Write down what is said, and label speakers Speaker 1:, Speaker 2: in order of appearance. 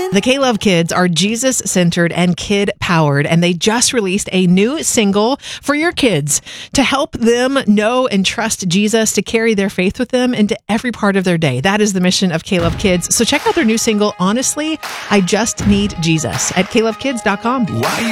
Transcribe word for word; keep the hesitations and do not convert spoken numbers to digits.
Speaker 1: The K-Love Kids are Jesus-centered and kid-powered, and they just released a new single for your kids to help them know and trust Jesus, to carry their faith with them into every part of their day. That is the mission of K-Love Kids. So check out their new single, Honestly, I Just Need Jesus, at K Love Kids dot com.